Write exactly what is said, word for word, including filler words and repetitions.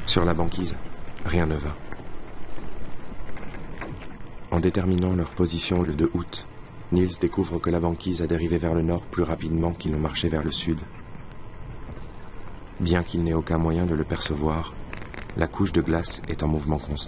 Sur la banquise, rien ne va. En déterminant leur position le deux août, Niels découvre que la banquise a dérivé vers le nord plus rapidement qu'ils n'ont marché vers le sud. Bien qu'il n'ait aucun moyen de le percevoir, la couche de glace est en mouvement constant.